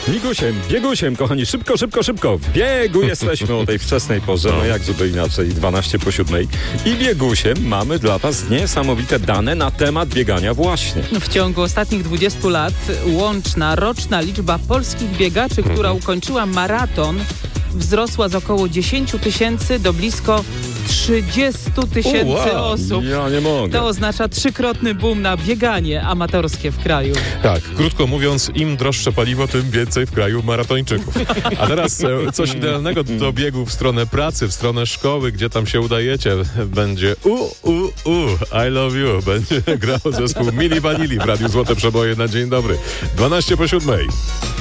Migusiem, biegusiem, kochani, szybko, szybko, szybko. W biegu jesteśmy o tej wczesnej porze, no jak żeby inaczej, 12:07. I biegusiem mamy dla was niesamowite dane na temat biegania właśnie. W ciągu ostatnich 20 lat łączna roczna liczba polskich biegaczy, która ukończyła maraton, wzrosła z około 10 000 do blisko 30 000 osób. Ja nie mogę. To oznacza trzykrotny boom na bieganie amatorskie w kraju. Tak, krótko mówiąc, im droższe paliwo, tym więcej w kraju maratończyków. A teraz coś idealnego do biegu w stronę pracy, w stronę szkoły, gdzie tam się udajecie. Będzie I love you. Będzie grał zespół Milli Vanilli w Radiu Złote Przeboje na dzień dobry. 12:07.